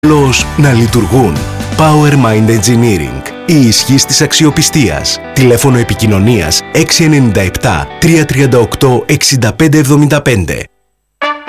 Απλώς να λειτουργούν. Power Mind Engineering. Η ισχύς της αξιοπιστίας. Τηλέφωνο επικοινωνίας 697 338 6575.